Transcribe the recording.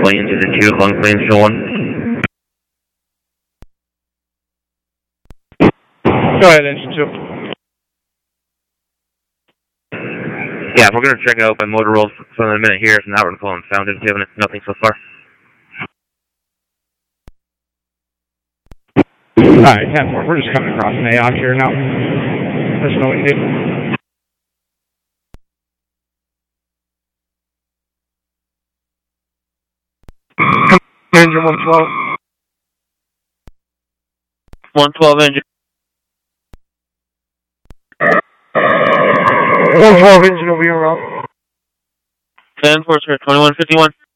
Plains is a 2, Long Plains Show 1. Go ahead, engine 2. Yeah, we're going to check out by motor rolls for another minute here. It's an hour and phone sounded. We haven't nothing so far. Alright, 10-4. We're just coming across an AOC here now. There's no way to do. Engine 112. 112 engine. 112 engine over your route. 10-4, sir. 2151.